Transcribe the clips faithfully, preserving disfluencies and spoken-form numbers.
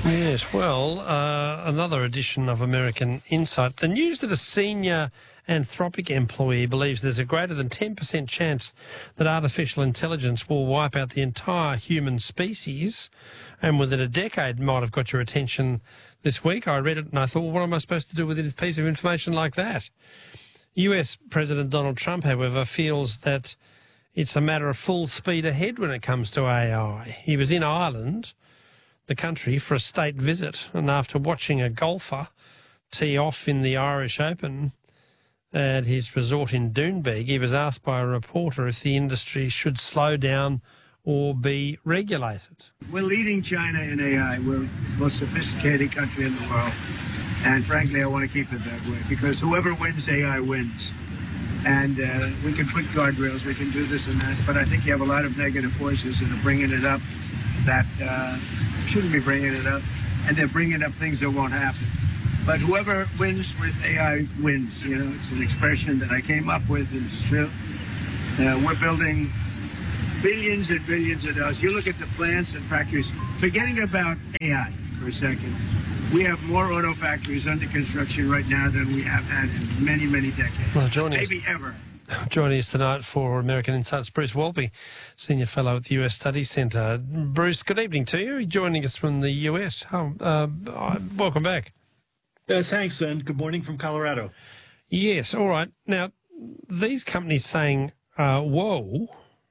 Yes, well, uh, another edition of American Insight. The news that a senior Anthropic employee believes there's a greater than ten percent chance that artificial intelligence will wipe out the entire human species, and within a decade might have got your attention this week. I read it and I thought, well, what am I supposed to do with a piece of information like that? U S President Donald Trump, however, feels that it's a matter of full speed ahead when it comes to A I. He was in Ireland, the country, for a state visit, and after watching a golfer tee off in the Irish Open at his resort in Doonbeg, he was asked by a reporter if the industry should slow down or be regulated. We're leading China in A I. We're the most sophisticated country in the world. And frankly, I want to keep it that way, because whoever wins A I wins. And uh, we can put guardrails, we can do this and that, but I think you have a lot of negative forces that are bringing it up that uh, shouldn't be bringing it up, and they're bringing up things that won't happen. But whoever wins with A I wins. You know, it's an expression that I came up with, and it's true. Uh, we're building billions and billions of dollars. You look at the plants and factories, forgetting about A I for a second. We have more auto factories under construction right now than we have had in many, many decades. Well, joining Maybe us, ever. Joining us tonight for American Insights, Bruce Walby, Senior Fellow at the U S Studies Centre. Bruce, good evening to you. Joining us from the U S. Oh, uh, welcome back. Uh, thanks, and good morning from Colorado. Yes, all right. Now, these companies saying, uh, whoa,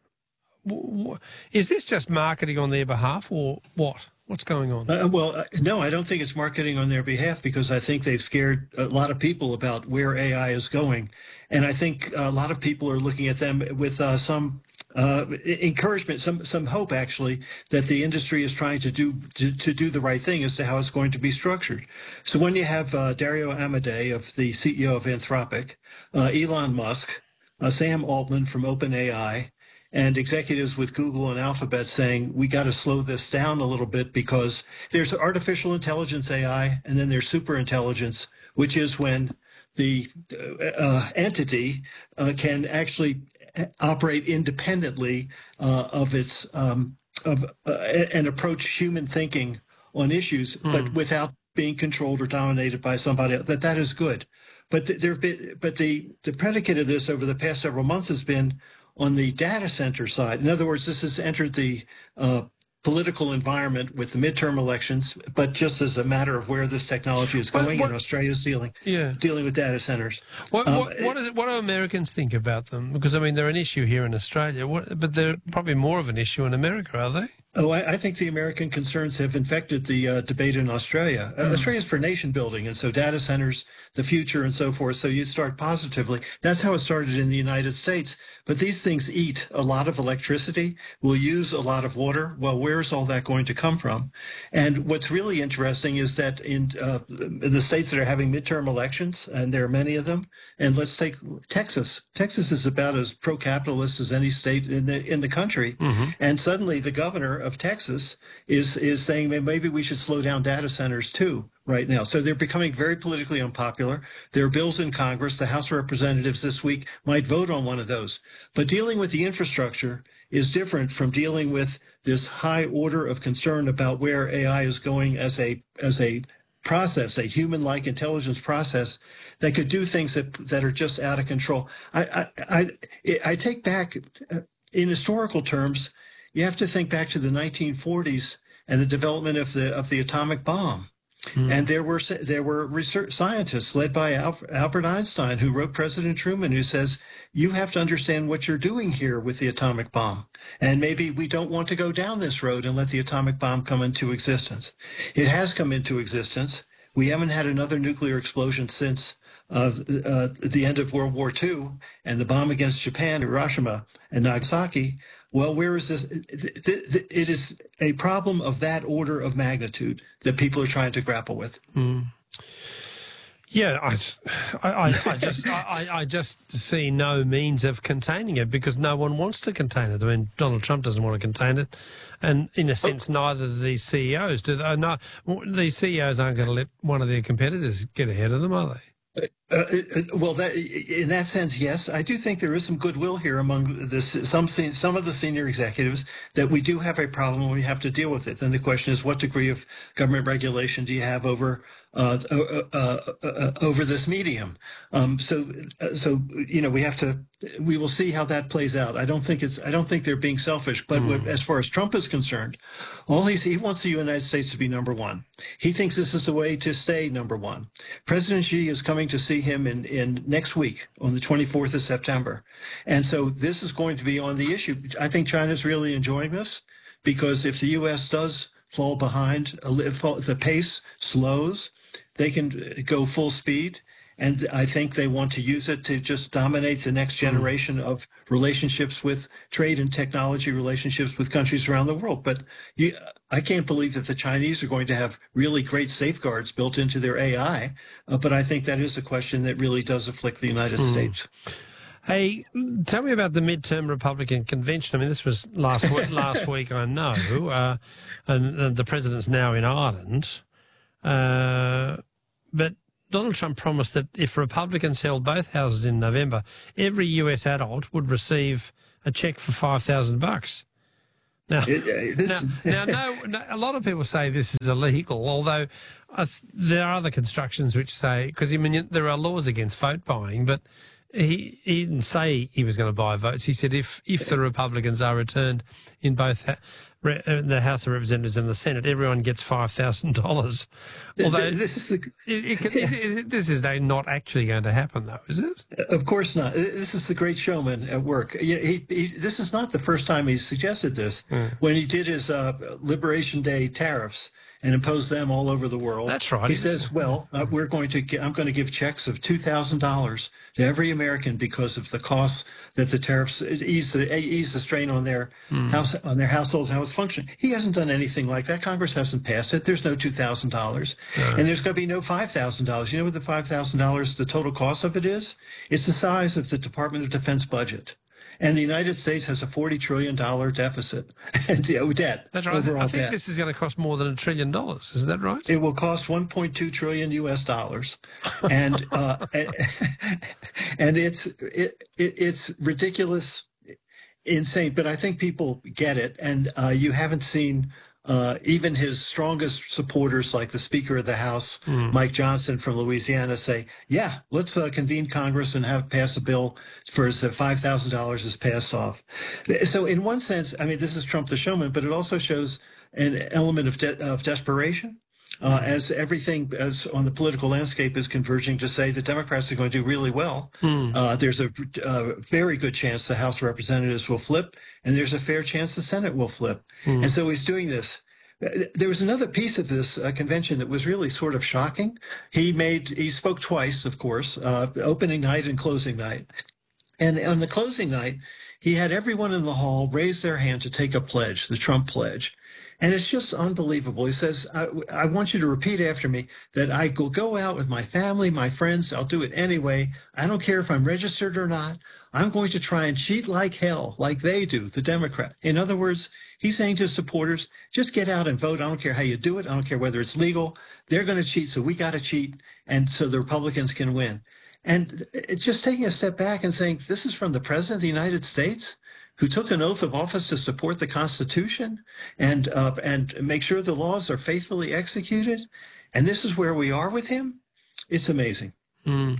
w- w- is this just marketing on their behalf or what? What's going on? Uh, well, uh, no, I don't think it's marketing on their behalf, because I think they've scared a lot of people about where A I is going. And I think a lot of people are looking at them with uh, some uh, encouragement, some some hope, actually, that the industry is trying to do to, to do the right thing as to how it's going to be structured. So when you have uh, Dario Amodei, of the C E O of Anthropic, uh, Elon Musk, uh, Sam Altman from OpenAI, and executives with Google and Alphabet saying, we got to slow this down a little bit, because there's artificial intelligence A I, and then there's super intelligence, which is when the uh, entity uh, can actually operate independently uh, of its um, of uh, and approach human thinking on issues, mm. but without being controlled or dominated by somebody else. That that is good, but th- there been but the the predicate of this over the past several months has been on the data center side. In other words, this has entered the uh, political environment with the midterm elections, but just as a matter of where this technology is going, what, what, and Australia's dealing yeah. dealing with data centers. What, um, what, what, is it, what do Americans think about them? Because, I mean, they're an issue here in Australia, what, but they're probably more of an issue in America, are they? Oh, I, I think the American concerns have infected the uh, debate in Australia. Uh, mm. Australia's for nation building, and so data centers, the future, and so forth. So you start positively. That's how it started in the United States. But these things eat a lot of electricity, will use a lot of water. Well, where's all that going to come from? And what's really interesting is that in uh, the states that are having midterm elections, and there are many of them, and let's take Texas. Texas is about as pro-capitalist as any state in the in the country. Mm-hmm. And suddenly the governor of Texas is is saying maybe we should slow down data centers too right now. So they're becoming very politically unpopular. There are bills in Congress. The House of Representatives this week might vote on one of those. But dealing with the infrastructure is different from dealing with this high order of concern about where A I is going as a as a process, a human-like intelligence process that could do things that that are just out of control. I I I, I take back, uh, in historical terms, you have to think back to the nineteen forties and the development of the of the atomic bomb. Mm. And there were there were research scientists led by Albert Einstein, who wrote President Truman, who says, you have to understand what you're doing here with the atomic bomb. And maybe we don't want to go down this road and let the atomic bomb come into existence. It has come into existence. We haven't had another nuclear explosion since uh, uh, the end of World War Two and the bomb against Japan, Hiroshima and Nagasaki. Well, where is this? It is a problem of that order of magnitude that people are trying to grapple with. Mm. Yeah, I, I, I just, I, I just see no means of containing it, because no one wants to contain it. I mean, Donald Trump doesn't want to contain it, and in a sense, neither do these C E Os do. They? No, these C E Os aren't going to let one of their competitors get ahead of them, are they? Uh, uh, well, that, in that sense, yes, I do think there is some goodwill here among this, some sen- some of the senior executives that we do have a problem and we have to deal with it. Then the question is, what degree of government regulation do you have over uh, uh, uh, uh, over this medium? Um, so, uh, so you know, we have to. We will see how that plays out. I don't think it's. I don't think they're being selfish. But mm. as far as Trump is concerned, all he's, he wants the United States to be number one. He thinks this is the way to stay number one. President Xi is coming to see him in, in next week on the twenty-fourth of September. And so this is going to be on the issue. I think China's really enjoying this because if the U S does fall behind, if the pace slows, they can go full speed. And I think they want to use it to just dominate the next generation mm. of relationships with trade and technology relationships with countries around the world. But you, I can't believe that the Chinese are going to have really great safeguards built into their A I. Uh, but I think that is a question that really does afflict the United mm. States. Hey, tell me about the midterm Republican convention. I mean, this was last week, last week, I know, uh, and, and the president's now in Ireland. Uh, but Donald Trump promised that if Republicans held both houses in November, every U S adult would receive a check for five thousand bucks. Now, it, uh, now, now no, no, a lot of people say this is illegal, although uh, there are other constructions which say, because I mean, there are laws against vote buying, but he, he didn't say he was going to buy votes. He said if, if the Republicans are returned in both ha re the House of Representatives and the Senate, everyone gets five thousand dollars. Although this is, the, it, it can, yeah. is, is, this is not actually going to happen, though, is it? Of course not. This is the great showman at work. He, he, this is not the first time he's suggested this. Mm. When he did his uh, Liberation Day tariffs and impose them all over the world. That's right. He says, well, uh, we're going to, I'm going to give checks of two thousand dollars to every American because of the costs that the tariffs ease the, ease the strain on their mm. house, on their households, how it's functioning. He hasn't done anything like that. Congress hasn't passed it. There's no two thousand dollars. Uh. And there's going to be no five thousand dollars. You know what the five thousand dollars, the total cost of it is? It's the size of the Department of Defense budget. And the United States has a forty trillion dollar deficit and you know, debt. That's right. Overall I think debt. This is going to cost more than a trillion dollars. Is that right? It will cost one point two trillion U S dollars, and uh, and, and it's it, it it's ridiculous, insane. But I think people get it, and uh, you haven't seen. Uh, even his strongest supporters, like the Speaker of the House, mm. Mike Johnson from Louisiana, say, yeah, let's uh, convene Congress and have pass a bill for so five thousand dollars is passed off. So in one sense, I mean, this is Trump the showman, but it also shows an element of, de of desperation. Uh, as everything as on the political landscape is converging to say the Democrats are going to do really well. Mm. Uh, there's a, a very good chance the House of Representatives will flip, and there's a fair chance the Senate will flip. Mm. And so he's doing this. There was another piece of this uh, convention that was really sort of shocking. He made, he spoke twice, of course, uh, opening night and closing night. And on the closing night, he had everyone in the hall raise their hand to take a pledge, the Trump pledge. And it's just unbelievable. He says, I, I want you to repeat after me that I will go out with my family, my friends. I'll do it anyway. I don't care if I'm registered or not. I'm going to try and cheat like hell, like they do, the Democrat. In other words, he's saying to his supporters, just get out and vote. I don't care how you do it. I don't care whether it's legal. They're going to cheat, so we got to cheat, and so the Republicans can win. And just taking a step back and saying, this is from the President of the United States, who took an oath of office to support the Constitution and uh, and make sure the laws are faithfully executed. And this is where we are with him. It's amazing. Mm.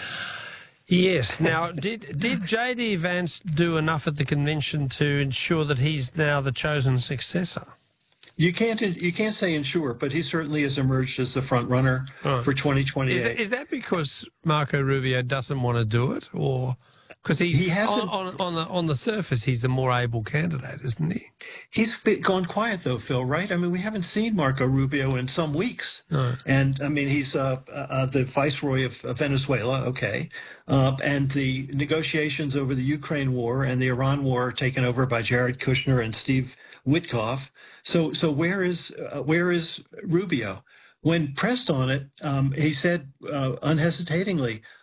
Yes. Now, did did J D Vance do enough at the convention to ensure that he's now the chosen successor? You can't you can't say ensure, but he certainly has emerged as the front runner oh. for twenty twenty-eight. Is that, is that because Marco Rubio doesn't want to do it, or? Because he's he hasn't, on, on, on, the, on the surface, he's the more able candidate, isn't he? He's gone quiet, though, Phil, right? I mean, we haven't seen Marco Rubio in some weeks. No. And, I mean, he's uh, uh, the viceroy of, of Venezuela, okay. Uh, and the negotiations over the Ukraine war and the Iran war are taken over by Jared Kushner and Steve Witkoff. So, so where is uh, where is Rubio? When pressed on it, um, he said uh, unhesitatingly,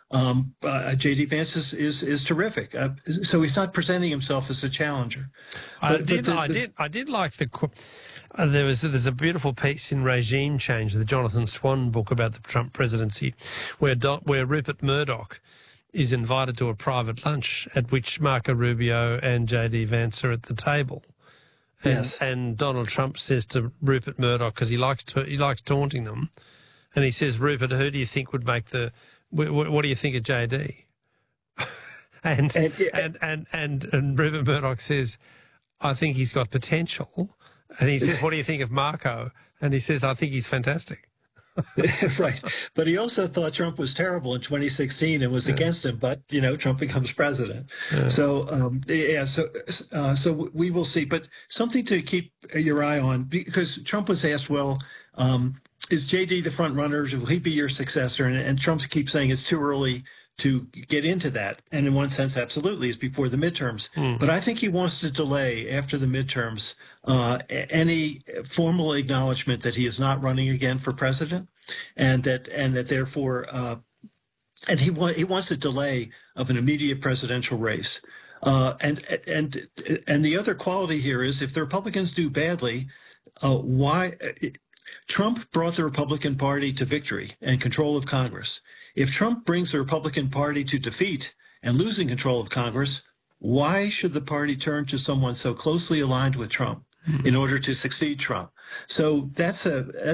um, uh, J D. Vance is is, is terrific. Uh, so he's not presenting himself as a challenger. I But- did, but the- I the- did, I did like the. qu- Uh, there was there's a beautiful piece in Regime Change, the Jonathan Swan book about the Trump presidency, where Don, where Rupert Murdoch is invited to a private lunch at which Marco Rubio and J D. Vance are at the table. And, Yes. and Donald Trump says to Rupert Murdoch, because he likes to, he likes taunting them, and he says, "Rupert, who do you think would make the? Wh- wh- what do you think of J D?" and, And- and and and and Rupert Murdoch says, "I think he's got potential." And he says, "What do you think of Marco?" And he says, "I think he's fantastic." Right. But he also thought Trump was terrible in twenty sixteen and was against him. But, you know, Trump becomes president. So, um, yeah, so uh, so we will see. But something to keep your eye on, because Trump was asked, well, um, is J D the front runner? Will he be your successor? And, and Trump keeps saying it's too early to get into that. And in one sense, absolutely, it's before the midterms. But I think he wants to delay after the midterms uh, a- any formal acknowledgement that he is not running again for president, and that and that therefore, uh, and he wa- he wants a delay of an immediate presidential race. Uh, and and and the other quality here is if the Republicans do badly, uh, why? Trump brought the Republican Party to victory and control of Congress. If Trump brings the Republican Party to defeat and losing control of Congress, why should the party turn to someone so closely aligned with Trump in order to succeed Trump? So that's a